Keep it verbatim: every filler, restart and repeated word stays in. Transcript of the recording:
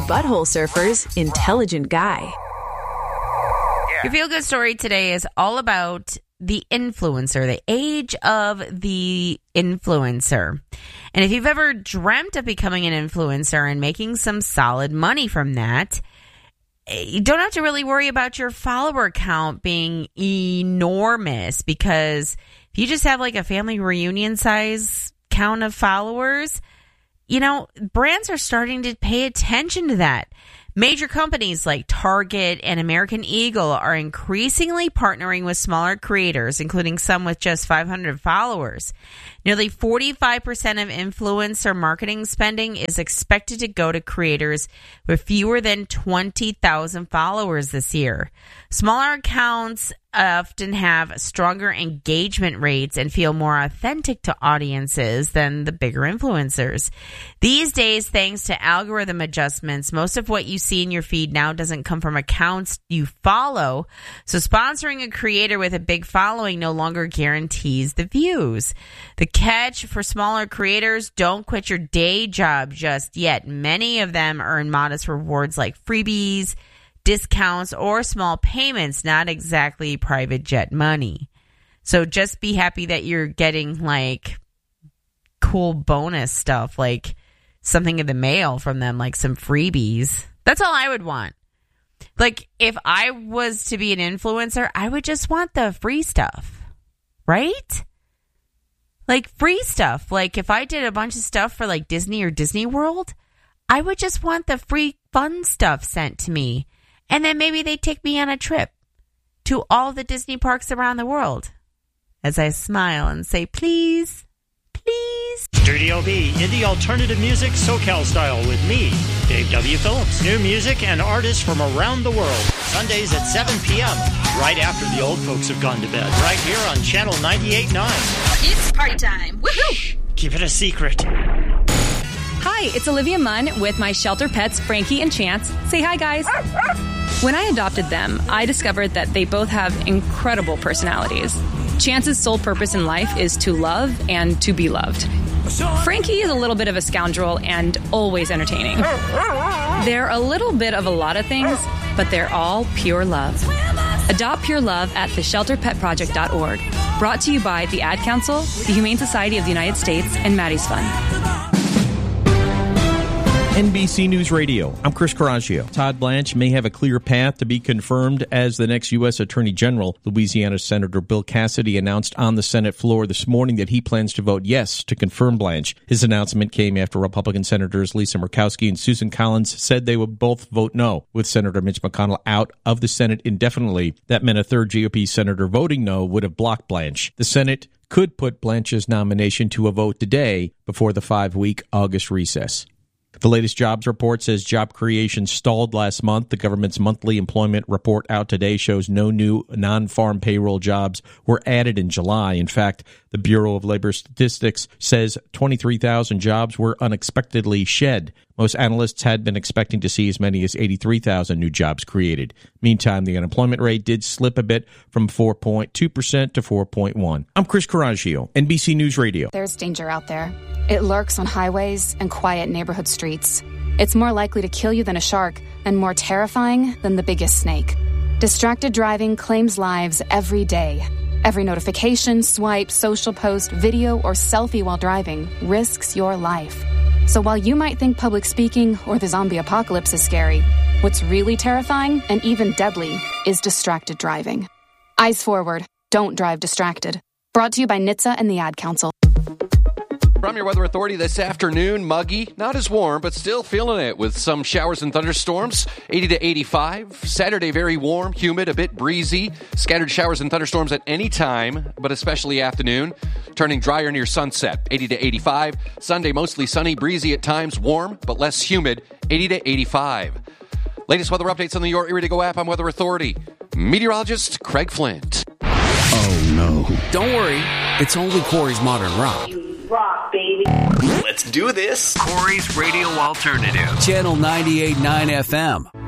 Butthole Surfer's intelligent guy. Your feel-good story today is all about the influencer, the age of the influencer. And if you've ever dreamt of becoming an influencer and making some solid money from that, you don't have to really worry about your follower count being enormous, because if you just have like a family reunion size count of followers, you know, brands are starting to pay attention to that. Major companies like Target and American Eagle are increasingly partnering with smaller creators, including some with just five hundred followers. Nearly forty-five percent of influencer marketing spending is expected to go to creators with fewer than twenty thousand followers this year. Smaller accounts often have stronger engagement rates and feel more authentic to audiences than the bigger influencers. These days, thanks to algorithm adjustments, most of what you see in your feed now doesn't come from accounts you follow. So sponsoring a creator with a big following no longer guarantees the views. The catch for smaller creators: don't quit your day job just yet. Many of them earn modest rewards like freebies, discounts, or small payments, not exactly private jet money. So just be happy that you're getting like cool bonus stuff, like something in the mail from them, like some freebies. That's all I would want. Like if I was to be an influencer, I would just want the free stuff, right? Like free stuff. Like if I did a bunch of stuff for like Disney or Disney World, I would just want the free fun stuff sent to me. And then maybe they take me on a trip to all the Disney parks around the world. As I smile and say, please, please. Studio B, indie alternative music, SoCal style with me, Dave W. Phillips. New music and artists from around the world. Sundays at seven p.m., right after the old folks have gone to bed. Right here on Channel ninety-eight point nine. It's party time. Woohoo! Keep it a secret. Hi, it's Olivia Munn with my shelter pets, Frankie and Chance. Say hi, guys. When I adopted them, I discovered that they both have incredible personalities. Chance's sole purpose in life is to love and to be loved. Frankie is a little bit of a scoundrel and always entertaining. They're a little bit of a lot of things, but they're all pure love. Adopt pure love at the shelter pet project dot org. Brought to you by the Ad Council, the Humane Society of the United States, and Maddie's Fund. N B C News Radio. I'm Chris Coraggio. Todd Blanche may have a clear path to be confirmed as the next U S Attorney General. Louisiana Senator Bill Cassidy announced on the Senate floor this morning that he plans to vote yes to confirm Blanche. His announcement came after Republican Senators Lisa Murkowski and Susan Collins said they would both vote no. With Senator Mitch McConnell out of the Senate indefinitely, that meant a third G O P senator voting no would have blocked Blanche. The Senate could put Blanche's nomination to a vote today before the five-week August recess. The latest jobs report says job creation stalled last month. The government's monthly employment report out today shows no new non-farm payroll jobs were added in July. In fact, the Bureau of Labor Statistics says twenty-three thousand jobs were unexpectedly shed. Most analysts had been expecting to see as many as eighty-three thousand new jobs created. Meantime, the unemployment rate did slip a bit from four point two percent to four point one. I'm Chris Coraggio, N B C News Radio. There's danger out there. It lurks on highways and quiet neighborhood streets. It's more likely to kill you than a shark and more terrifying than the biggest snake. Distracted driving claims lives every day. Every notification, swipe, social post, video, or selfie while driving risks your life. So while you might think public speaking or the zombie apocalypse is scary, what's really terrifying and even deadly is distracted driving. Eyes forward. Don't drive distracted. Brought to you by N H T S A and the Ad Council. From your Weather Authority this afternoon, muggy, not as warm, but still feeling it with some showers and thunderstorms, eighty to eighty-five. Saturday, very warm, humid, a bit breezy. Scattered showers and thunderstorms at any time, but especially afternoon. Turning drier near sunset, eighty to eighty-five. Sunday, mostly sunny, breezy at times, warm, but less humid, eighty to eighty-five. Latest weather updates on the Your Erie to Go app on Weather Authority. Meteorologist Craig Flint. Oh, no. Don't worry. It's only Corey's Modern Rock. Rock, baby. Let's do this. Corey's Radio Alternative. Channel ninety-eight point nine F M.